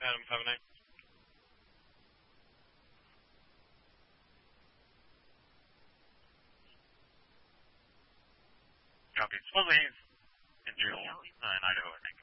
Adam 59. Copy. Supposedly he's in jail in Idaho, I think.